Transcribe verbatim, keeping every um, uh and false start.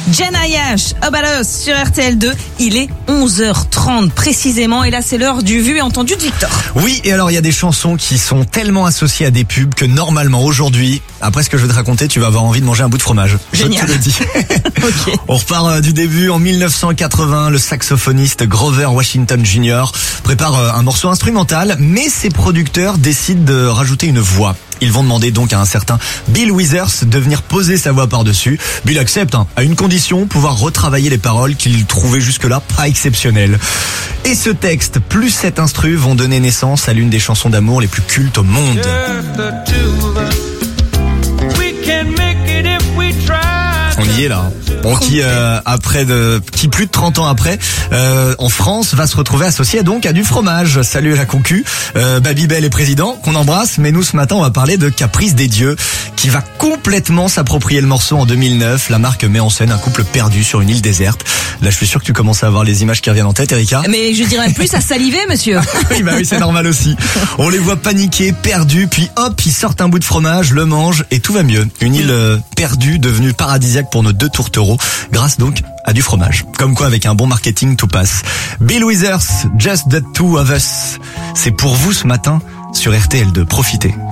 Jen Ayash, About Us sur R T L deux. Il est onze heures trente précisément et là c'est l'heure du vu et entendu de Victor. Oui, et alors il y a des chansons qui sont tellement associées à des pubs que normalement aujourd'hui, après ce que je vais te raconter, tu vas avoir envie de manger un bout de fromage. Génial. Je te le dis. Okay. On repart du début. En mille neuf cent quatre-vingts, le saxophoniste Grover Washington junior prépare un morceau instrumental, mais ses producteurs décident de rajouter une voix. Ils vont demander donc à un certain Bill Withers de venir poser sa voix par-dessus. Bill accepte, hein, à une condition, pouvoir retravailler les paroles qu'il trouvait jusque-là pas exceptionnelles. Et ce texte, plus cet instru, vont donner naissance à l'une des chansons d'amour les plus cultes au monde. On y est là. Bon, qui euh, après de, qui plus de trente ans après, euh, en France, va se retrouver associé donc à du fromage. Salut la concu, euh, Babybel est président, qu'on embrasse. Mais nous ce matin, on va parler de Caprice des dieux, qui va complètement s'approprier le morceau en deux mille neuf. La marque met en scène un couple perdu sur une île déserte. Là, je suis sûr que tu commences à avoir les images qui reviennent en tête, Erika. Mais je dirais plus à saliver, monsieur. Oui, bah oui, c'est normal aussi. On les voit paniquer, perdus, puis hop, ils sortent un bout de fromage, le mangent et tout va mieux. Une île euh, perdue, devenue paradisiaque pour nos deux tourtereaux, grâce donc à du fromage. Comme quoi, avec un bon marketing, tout passe. Bill Withers, Just the Two of Us. C'est pour vous ce matin sur R T L deux. Profitez.